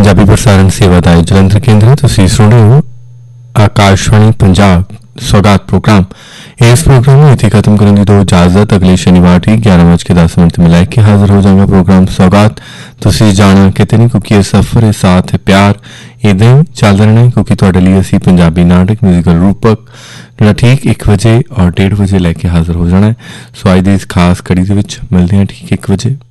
पंजाबी प्रसारण सेवा का जलंधर केंद्र तुसीं सुन रहे हो आकाशवाणी पंजाब सौगात प्रोग्राम। इस प्रोग्राम में इतनी खत्म करने की तो इजाजत अगले शनिवार ठीक 11:10 में लैके हाजिर हो जाएगा प्रोग्राम सौगात। तुसीं जाना किते नहीं क्योंकि ये सफर है साथ है प्यार इदां ही चलदा रहना है क्योंकि तुहाडे लिए असीं पंजाबी नाटक म्यूजिकल रूपक जिहड़ा ठीक 1 बजे और 1:30 बजे लैके हाजिर हो जाना है। सो अज दी इस खास कड़ी दे विच मिलदे हां ठीक 1 बजे।